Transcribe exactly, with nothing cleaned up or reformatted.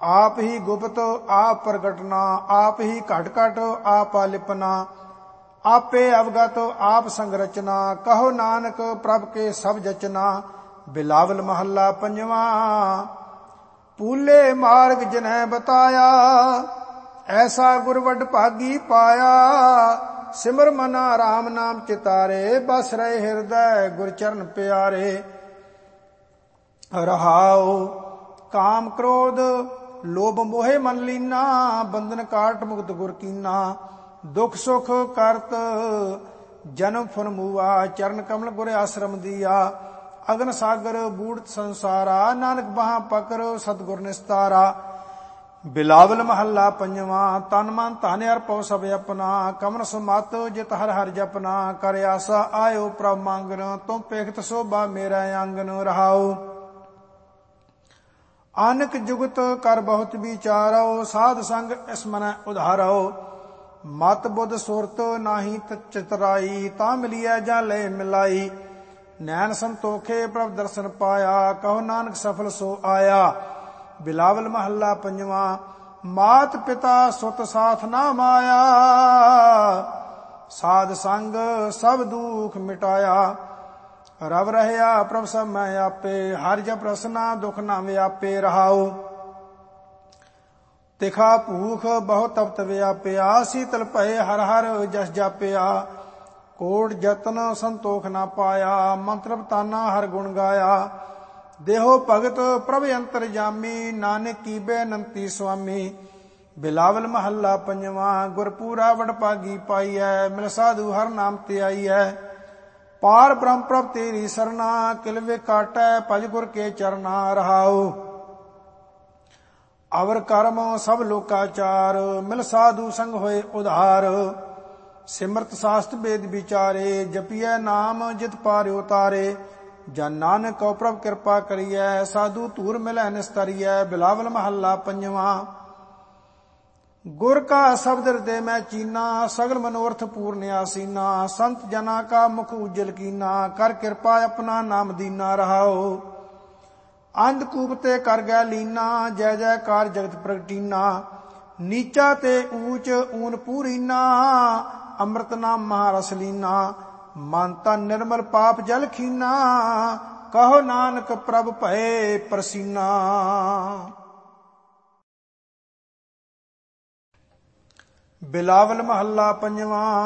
आप ही गुप्त आप प्रगटना, आप ही घट घट आप लिपना, आपे अवगत आप संगरचना, कहो नानक प्रभ के सब जचना। बिलावल महला पंजवा। पूले मार्ग जिन्हें बताया, ऐसा गुर वड भागी पाया। सिमर मना राम नाम चितारे, बस रहे हृदय गुर चरण प्यारे। रहाओ काम क्रोध लोभ मोहे मन लीना, बंधन काट मुक्त गुर कीना। दुख सुख करत जन्म फन मूआ, चरण कमल गुर आश्रम दिया। अगन सागर बूढ़ संसारा, नानक बहा पकर सतगुर निस्तारा। बिलावल महला पंजवा। तन मन धन अर्पो सब अपना, कमन सुमत जित हर हर जपना। कर आसा आयो प्रभ मांगन, तुम पेखत शोभा मेरा आंगन। रहाओ आनक जुगत कर बहुत विचारो, साध संग इसमन उधारो। मत बुध सुरत नाही चितराई, ता मिलिया जा ले मिलाई। नैन संतोखे प्रभ दर्शन पाया, कहो नानक सफल सो आया। बिलावल महला पंजवा। मात पिता सुत साथ ना माया, साध संग सब दुख मिटाया। रव रहया प्रभ सब मैं आपे, हर जप रसना दुख ना व्यापे। रहाओ तिखा भूख बहुत तपत व्यापया, शीतल भय हर हर जस जापया। कोट जतन संतोख ना पाया, मंत्र ताना हर गुण गाया। देहो भगत प्रभ अंतर जामी, नानक की बेनंती स्वामी। बिलावल महला पंजवा। गुरपूरा वडभागी पाई है, मिल साधु हर नाम ते आई है। पार ब्रह्म प्रभ तेरी सरना, किलवे काटै भज गुर के चरना। रहाओ अवर कर्म सब लोकाचार, मिल साधु संग होए उधार। सिमरत शास्त्र वेद विचारे, जपिए नाम जित पार उतारे। जन नानक को प्रभ कृपा करिए, साधु धूर मिलै निस्तरिए। बिलावल महला पंजवा। गुर का शब्द हृदय में चीना, सगल मनोरथ पूर्ण आसीना। संत जना का मुख उज्जल कीना, कर कृपा अपना नाम दीना। रहाओ अंधकूप ते कर गै लीना, जय जयकार जगत प्रगटीना। नीचा ते ऊंच ऊन पूरीना, अमृत नाम महारस लीना। मन तन निर्मल पाप जल खीना, कहो नानक प्रभ भय प्रसीना। बिलावल महला पंजवा।